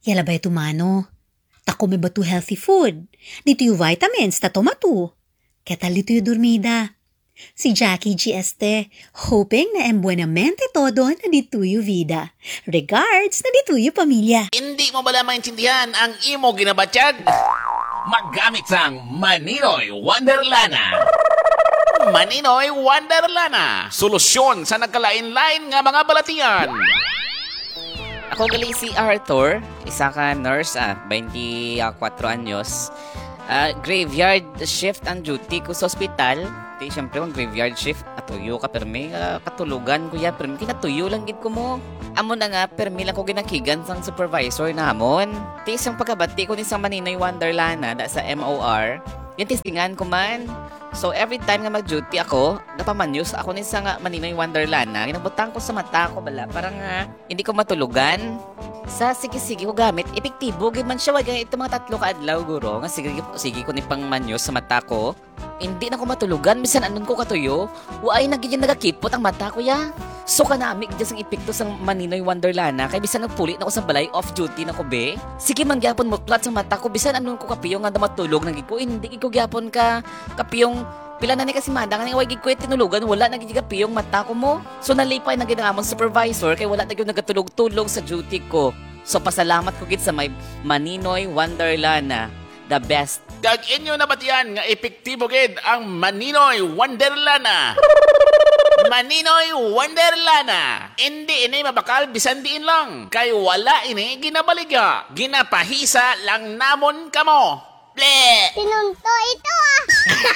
Yala ba tumano? Tako may batu healthy food. Dito yung vitamins, ta tomato. Kaya dito yung dormida. Si Jackie GST, hoping na buenamente todo na dito yung vida. Regards na dito yung pamilya. Hindi mo bala maintindihan ang imo ginabatyag? Maggamit sang Maninoy Wonderlana. Maninoy Wonderlana. Solusyon sa nagkalain-lain nga mga balatian. Ako galing si Arthur, isa ka nurse, 24 anyos. Graveyard shift ang duty ko sa ospital. Di syempre ang graveyard shift, atuyo ka permi, katulugan ko ya, permi kinatuyo lang gid ko mo. Amo na nga, permi lang ko ginakigan sang supervisor namon. Di isang pagkabati ko ni sa Maninoy Wonderlana da sa MOR, yung testingan ko man. So every time nga mag-duty ako, napamanyos ako ni sa Maninoy Wonderlana, ginabutang ko sa mata ko bala, parang hindi ko matulugan. Sa sige-sige ko gamit, epektibo gid man siya, wag ito mga 3 ka adlaw guro, nga sige ko ni pang manyos sa mata ko. Hindi na ko matulugan, bisan anon ko katuyo, waay na gid nagakipot ang mata ko ya. So kanami gid sang epekto sang Maninoy Wonderlana, kay bisan nagpulit na ko sa balay off duty na ko be. Sige man gyapon mo plat sa mata ko, bisan anon ko kapiyo nga matulog na gid ko, hindi ko gyapon ka kapiyong pila na ni kasi madang nga wag gid ko tinulugan, wala na gid kapiyong mata ko mo. So nalipay na gid ang among supervisor kay wala na gid nagatulog-tulog sa duty ko. So pasalamat ko gid sa may Maninoy Wonderlana, the best. Kag inyo nabatian nga epektibo gid ang Maninoy Wonderlana. Maninoy Wonderlana. Hindi ini mabakal bisan diin lang. Kay wala ini ginabaligya. Ginapahisa lang namon kamo. Ble! Pinunto ito